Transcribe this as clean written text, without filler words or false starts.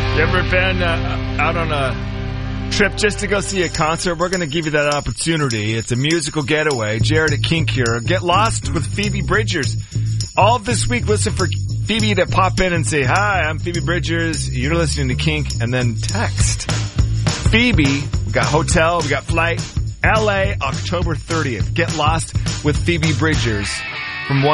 You ever been out on a trip just to go see a concert? We're going to give you that opportunity. It's a musical getaway. Jared at Kink here. Get lost with Phoebe Bridgers. All of this week, listen for Phoebe to pop in and say, "Hi, I'm Phoebe Bridgers. You're listening to Kink," and then text. Phoebe, we got hotel, we got flight. LA, October 30th. Get lost with Phoebe Bridgers.